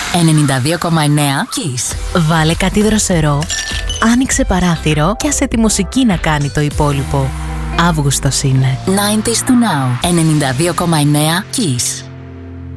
92,9 Kiss. Βάλε κάτι δροσερό, άνοιξε παράθυρο και άσε τη μουσική να κάνει το υπόλοιπο. Αύγουστος είναι. 90s to now. 92,9 Kiss.